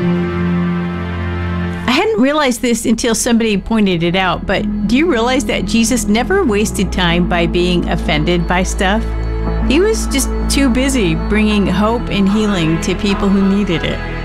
I hadn't realized this until somebody pointed it out, but do you realize that Jesus never wasted time by being offended by stuff? He was just too busy bringing hope and healing to people who needed it.